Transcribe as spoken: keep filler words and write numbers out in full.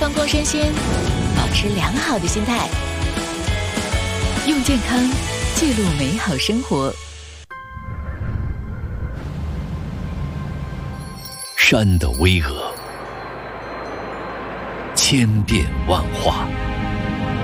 放光身心，保持良好的心态，用健康记录美好生活。 山的巍峨，千变万化。